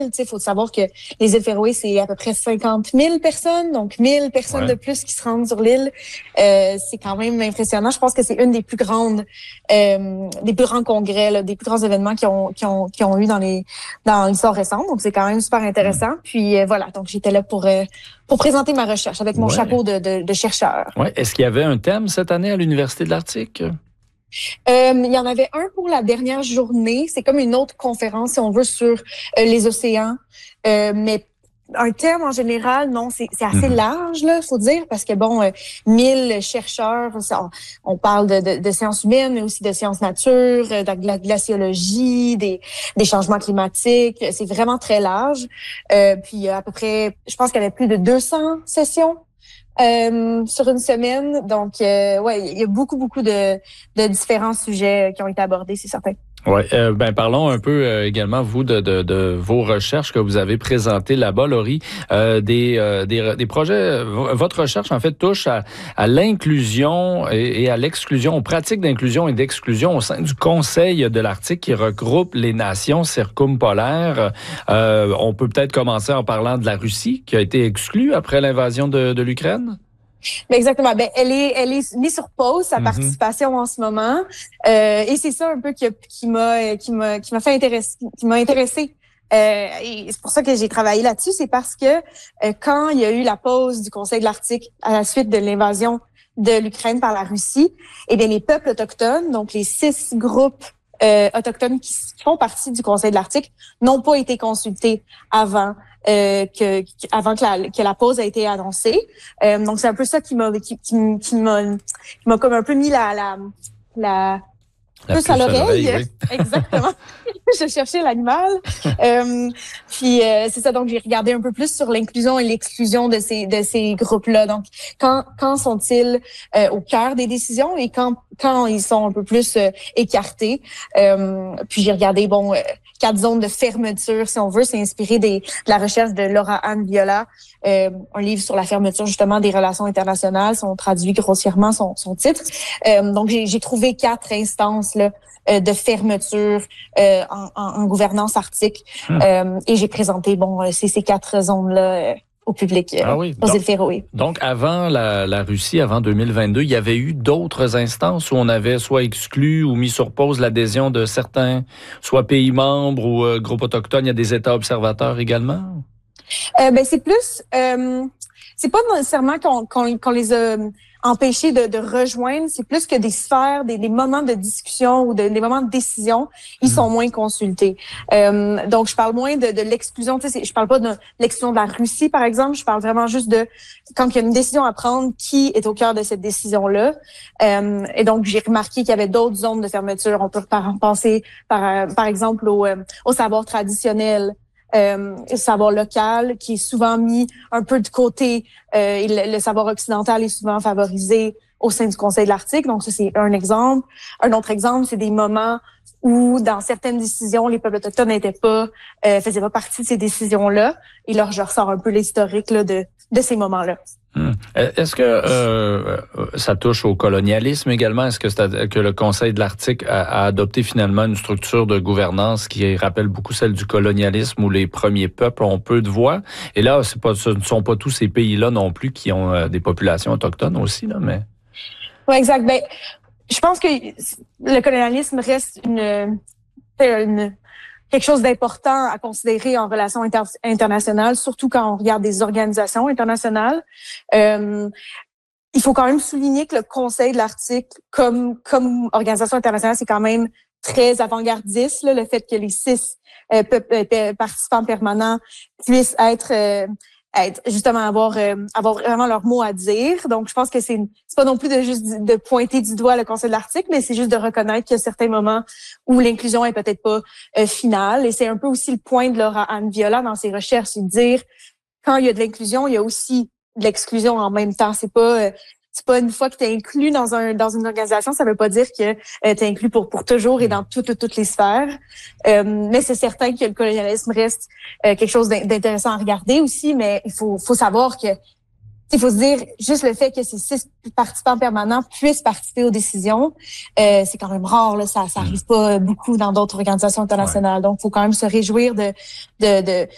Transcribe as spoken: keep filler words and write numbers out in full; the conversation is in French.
Il faut savoir que les îles Féroé, c'est à peu près cinquante mille personnes, donc mille personnes ouais. de plus qui se rendent sur l'île. Euh, c'est quand même impressionnant. Je pense que c'est une des plus grandes, euh, des plus grands congrès, là, des plus grands événements qui ont, qui ont, qui ont eu dans les, dans l'histoire récente. Donc c'est quand même super intéressant. Mmh. Puis euh, voilà, donc j'étais là pour euh, pour présenter ma recherche avec mon ouais. chapeau de, de, de chercheur. Ouais. Est-ce qu'il y avait un thème cette année à l'Université de l'Arctique? Euh, il y en avait un pour la dernière journée. C'est comme une autre conférence, si on veut, sur euh, les océans. Euh, mais un thème en général, non, c'est, c'est assez mmh. large, là, faut dire, parce que bon, euh, mille chercheurs, ça, on parle de, de, de sciences humaines, mais aussi de sciences nature, de la glaciologie, des, des changements climatiques. C'est vraiment très large. Euh, puis à peu près, je pense qu'il y avait plus de deux cents sessions. Euh, sur une semaine. Donc, euh, ouais, il y a beaucoup, beaucoup de, de différents sujets qui ont été abordés, c'est certain. Oui, euh, ben parlons un peu euh, également, vous, de, de, de vos recherches que vous avez présentées là-bas, Laurie. Euh, des, euh, des, des projets, votre recherche, en fait, touche à, à l'inclusion et, et à l'exclusion, aux pratiques d'inclusion et d'exclusion au sein du Conseil de l'Arctique qui regroupe les nations circumpolaires. Euh, on peut peut-être commencer en parlant de la Russie, qui a été exclue après l'invasion de, de l'Ukraine. Ben exactement. Ben elle est, elle est mise sur pause sa mm-hmm. participation en ce moment, euh, et c'est ça un peu qui, qui m'a, qui m'a, qui m'a fait intéresser, qui m'a intéressée. Euh, et c'est pour ça que j'ai travaillé là-dessus, c'est parce que euh, quand il y a eu la pause du Conseil de l'Arctique à la suite de l'invasion de l'Ukraine par la Russie, eh bien les peuples autochtones, donc les six groupes euh, autochtones qui font partie du Conseil de l'Arctique, n'ont pas été consultés avant. Euh, que, que avant que la, que la pause a été annoncée. Euh, donc c'est un peu ça qui m'a qui, qui, qui m'a qui m'a comme un peu mis la la la, la puce à l'oreille. À oui. Exactement. Je cherchais l'animal. euh, puis euh, c'est ça, donc j'ai regardé un peu plus sur l'inclusion et l'exclusion de ces de ces groupes-là. Donc quand quand sont-ils euh, au cœur des décisions et quand quand ils sont un peu plus euh, écartés. Euh, puis j'ai regardé bon euh, quatre zones de fermeture, si on veut. C'est inspiré des, de la recherche de Laura Anne Viola, euh, un livre sur la fermeture justement des relations internationales. On traduit grossièrement son, son titre. Euh, donc j'ai, j'ai trouvé quatre instances là euh, de fermeture euh, en, en, en gouvernance arctique, hum. euh, et j'ai présenté bon ces, ces quatre zones là. Euh, au public, euh, ah oui. aux donc, îles Féroé. Donc, avant la, la Russie, avant deux mille vingt-deux, il y avait eu d'autres instances où on avait soit exclu ou mis sur pause l'adhésion de certains, soit pays membres ou euh, groupes autochtones. Il y a des États observateurs également? Euh, ben c'est plus... Euh, c'est pas nécessairement qu'on, qu'on, qu'on les a empêchés de, de rejoindre, c'est plus que des sphères, des, des moments de discussion ou de, des moments de décision, ils mmh. sont moins consultés. Euh, donc, je parle moins de, de l'exclusion. Tu sais, je parle pas de l'exclusion de la Russie, par exemple. Je parle vraiment juste de quand il y a une décision à prendre, qui est au cœur de cette décision-là. Euh, et donc, j'ai remarqué qu'il y avait d'autres zones de fermeture. On peut penser, par, par exemple, au, au savoir traditionnel. Euh, le savoir local qui est souvent mis un peu de côté, euh, et le, le savoir occidental est souvent favorisé au sein du Conseil de l'Arctique. Donc ça, c'est un exemple. Un autre exemple, c'est des moments où dans certaines décisions, les peuples autochtones n'étaient pas, euh, faisaient pas partie de ces décisions-là. Et là, je ressors un peu l'historique là, de, de ces moments-là. Hum. Est-ce que euh, ça touche au colonialisme également? Est-ce que, c'est que le Conseil de l'Arctique a, a adopté finalement une structure de gouvernance qui rappelle beaucoup celle du colonialisme où les premiers peuples ont peu de voix? Et là, c'est pas, ce ne sont pas tous ces pays-là non plus qui ont euh, des populations autochtones aussi, là, mais... Oui, exact. Ben, je pense que le colonialisme reste une... une quelque chose d'important à considérer en relations inter- internationales, surtout quand on regarde des organisations internationales. Euh, il faut quand même souligner que le Conseil de l'Arctique, comme comme organisation internationale, c'est quand même très avant-gardiste, là, le fait que les six euh, pe- participants permanents puissent être... Euh, être justement avoir euh, avoir vraiment leur mot à dire. Donc je pense que c'est c'est pas non plus de juste de pointer du doigt le Conseil de l'Arctique, mais c'est juste de reconnaître qu'il y a certains moments où l'inclusion est peut-être pas euh, finale, et c'est un peu aussi le point de Laura Anne Viola dans ses recherches, c'est de dire quand il y a de l'inclusion, il y a aussi de l'exclusion en même temps. C'est pas euh, c'est pas une fois que tu es inclus dans un dans une organisation, ça veut pas dire que euh, tu es inclus pour pour toujours et dans toutes toutes les sphères. Euh, mais c'est certain que le colonialisme reste euh, quelque chose d'intéressant à regarder aussi, mais il faut faut savoir que il faut se dire juste le fait que ces six participants permanents puissent participer aux décisions, euh, c'est quand même rare là, ça ça arrive pas beaucoup dans d'autres organisations internationales. Ouais. Donc il faut quand même se réjouir de de de